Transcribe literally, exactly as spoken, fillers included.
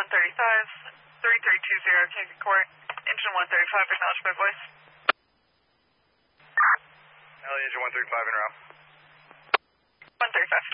one thirty-five, three three two zero, King Court, engine one thirty-five, acknowledged by voice. Alley, engine one thirty-five in route. one thirty-five.